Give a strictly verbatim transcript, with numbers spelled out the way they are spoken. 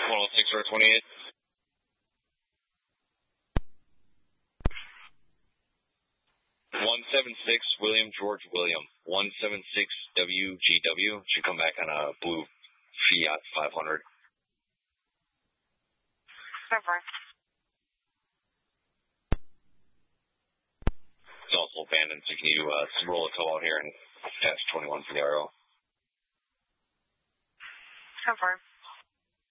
one oh six or twenty-eight. one seven six William George William. one seven six W G W. Should come back on a blue Fiat five hundred. Over. It's also abandoned, so can you uh, roll a tow out here and dash twenty-one for the R O? Over.